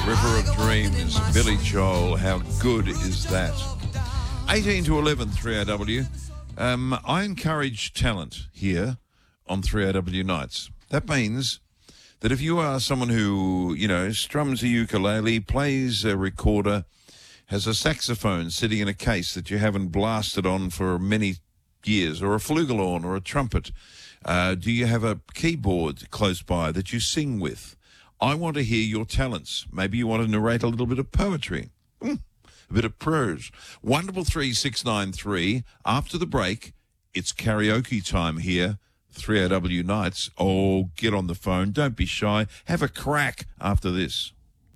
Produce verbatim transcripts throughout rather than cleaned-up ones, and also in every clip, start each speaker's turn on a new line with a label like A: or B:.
A: River of Dreams, Billy Joel. How good is that? eighteen to eleven, three A W. Um, I encourage talent here on three A W Nights. That means that if you are someone who, you know, strums a ukulele, plays a recorder, has a saxophone sitting in a case that you haven't blasted on for many years, or a flugelhorn or a trumpet, uh, do you have a keyboard close by that you sing with? I want to hear your talents. Maybe you want to narrate a little bit of poetry, mm, a bit of prose. one double three six nine three. After the break, it's karaoke time here. three A W Nights. Oh, get on the phone. Don't be shy. Have a crack after this.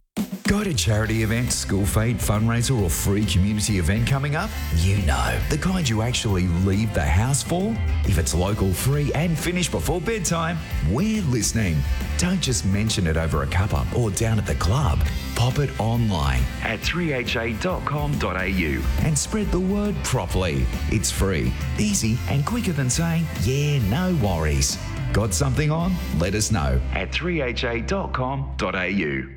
B: Got a charity event, school fete, fundraiser or free community event coming up? You know, the kind you actually leave the house for? If it's local, free and finished before bedtime, we're listening. Don't just mention it over a cuppa or down at the club. Pop it online at three h a dot com dot a u and spread the word properly. It's free, easy and quicker than saying, yeah, no worries. Got something on? Let us know at three h a dot com dot a u.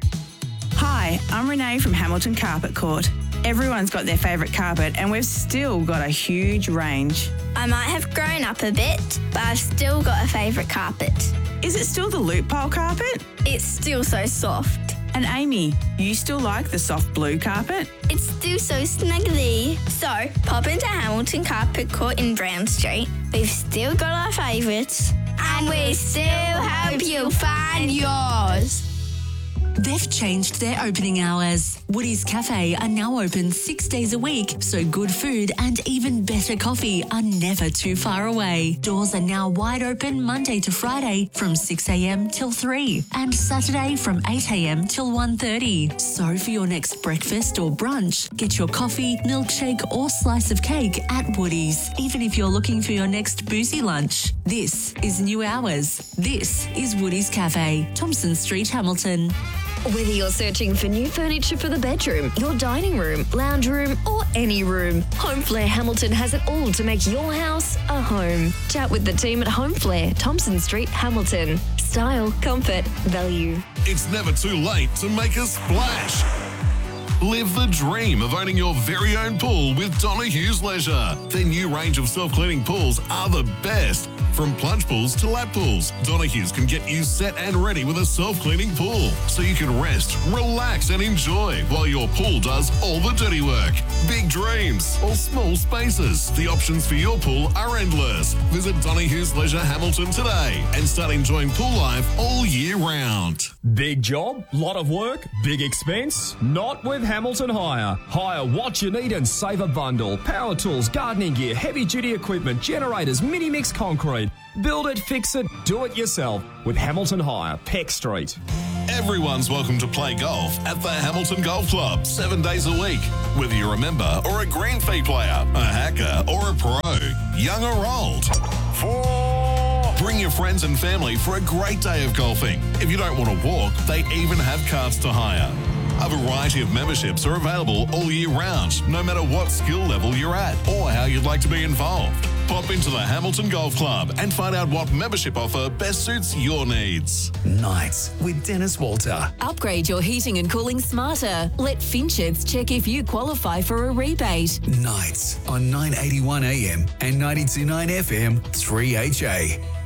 C: Hi, I'm Renee from Hamilton Carpet Court. Everyone's got their favourite carpet and we've still got a huge range.
D: I might have grown up a bit, but I've still got a favourite carpet.
C: Is it still the loop pole carpet?
D: It's still so soft.
C: And Amy, you still like the soft blue carpet?
D: It's still so snuggly. So, pop into Hamilton Carpet Court in Brown Street. We've still got our favourites. And we still hope you'll find yours.
E: They've changed their opening hours. Woody's Cafe are now open six days a week, so good food and even better coffee are never too far away. Doors are now wide open Monday to Friday from six a m till three and Saturday from eight a m till one thirty. So for your next breakfast or brunch, get your coffee, milkshake or slice of cake at Woody's, even if you're looking for your next boozy lunch. This is new hours. This is Woody's Cafe, Thompson Street, Hamilton.
F: Whether you're searching for new furniture for the bedroom, your dining room, lounge room, or any room, Home Flair Hamilton has it all to make your house a home. Chat with the team at Home Flair, Thompson Street, Hamilton. Style, comfort, value.
G: It's never too late to make a splash. Live the dream of owning your very own pool with Donohue's Leisure. Their new range of self-cleaning pools are the best. From plunge pools to lap pools, Donohue's can get you set and ready with a self-cleaning pool so you can rest, relax and enjoy while your pool does all the dirty work. Big dreams or small spaces. The options for your pool are endless. Visit Donohue's Leisure Hamilton today and start enjoying pool life all year round.
H: Big job, lot of work, big expense? Not with Hamilton Hire. Hire what you need and save a bundle. Power tools, gardening gear, heavy-duty equipment, generators, mini-mix concrete. Build it, fix it, do it yourself with Hamilton Hire, Peck Street.
G: Everyone's welcome to play golf at the Hamilton Golf Club seven days a week. Whether you're a member or a green fee player, a hacker or a pro, young or old. Four. Bring your friends and family for a great day of golfing. If you don't want to walk, they even have carts to hire. A variety of memberships are available all year round, no matter what skill level you're at or how you'd like to be involved. Pop into the Hamilton Golf Club and find out what membership offer best suits your needs.
B: Nights with Dennis Walter.
F: Upgrade your heating and cooling smarter. Let Fincheds check if you qualify for a rebate.
B: Nights on nine eighty-one A M and ninety-two point nine F M, three H A.